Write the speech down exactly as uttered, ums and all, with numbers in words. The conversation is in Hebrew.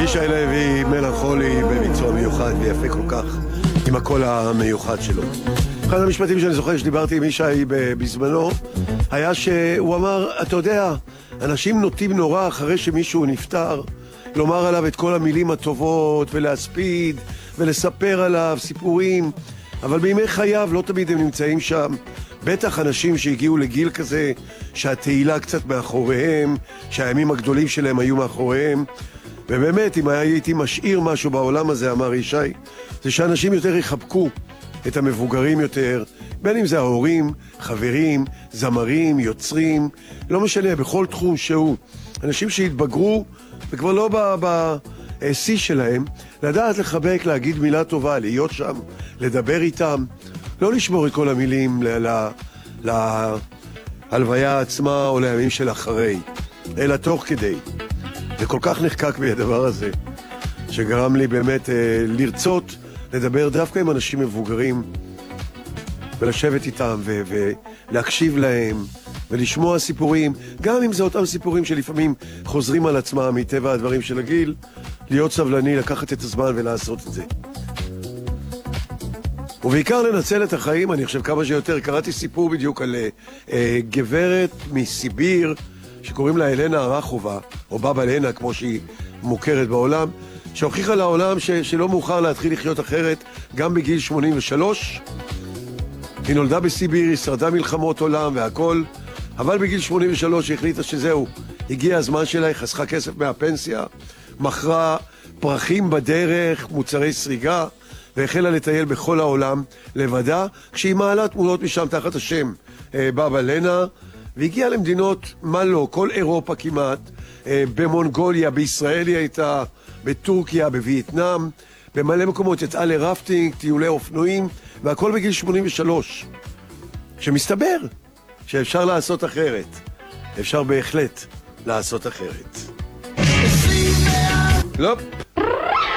ישי לוי מלנכולי בביצוע מיוחד ויפה כל כך עם הקול המיוחד שלו. אחד המשפטים שאני זוכר שדיברתי עם ישי בזמנו היה שהוא אמר, אתה יודע, אנשים נוטים נורא אחרי שמישהו נפטר לומר עליו את כל המילים הטובות ולהספיד ולספר עליו סיפורים, אבל בימי חייו לא תמיד הם נמצאים שם. בטח אנשים שהגיעו לגיל כזה שהתהילה קצת מאחוריהם, שהימים הגדולים שלהם היו מאחוריהם. ובאמת, אם הייתי משאיר משהו בעולם הזה, אמר ישי, זה שאנשים יותר יחבקו את המבוגרים יותר, בין אם זה ההורים, חברים, זמרים, יוצרים, לא משנה, בכל תחום שהוא. אנשים שהתבגרו וכבר לא ב-C שלהם, לדעת לחבק, להגיד מילה טובה, להיות שם, לדבר איתם, לא לשמור את כל המילים להלוויה עצמה או לימים של אחרי, אלא תוך כדי. זה כל כך נחקק בי הדבר הזה, שגרם לי באמת אה, לרצות לדבר דווקא עם אנשים מבוגרים, ולשבת איתם ו- ולהקשיב להם, ולשמוע סיפורים, גם אם זה אותם סיפורים שלפעמים חוזרים על עצמם מטבע הדברים של הגיל, להיות סבלני, לקחת את הזמן ולעשות את זה. ובעיקר לנצל את החיים, אני חושב כמה שיותר. קראתי סיפור בדיוק על אה, גברת מסיביר, שקוראים לה אלנה הרחובה, או בבא לנה, כמו שהיא מוכרת בעולם, שהוכיחה לעולם ש- שלא מאוחר להתחיל לחיות אחרת, גם בגיל שמונים ושלוש. היא נולדה בסיביר, היא שרדה מלחמות עולם והכל, אבל בגיל שמונים ושלוש היא החליטה שזהו, הגיע הזמן שלה, היא חסכה כסף מהפנסיה, מכרה פרחים בדרך, מוצרי סריגה, והחלה לטייל בכל העולם לבדה, כשהיא מעלה תמונות משם תחת השם אה, בבא לנה, והגיעה למדינות, מה לא, כל אירופה כמעט, אה, במונגוליה, בישראל היא הייתה, בטורקיה, בווייטנאם, במלא מקומות יצאה לרפטינג, טיולי אופנועים, והכל בגיל שמונים ושלוש. שמסתבר שאפשר לעשות אחרת. אפשר בהחלט לעשות אחרת. לא.